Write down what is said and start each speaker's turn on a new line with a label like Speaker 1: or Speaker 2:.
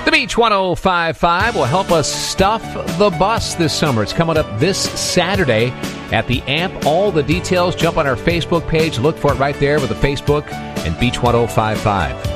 Speaker 1: The Beach 1055 will help us stuff the bus this summer. It's coming up this Saturday at the AMP. All the details, jump on our Facebook page. Look for it right there with the Facebook and Beach 1055.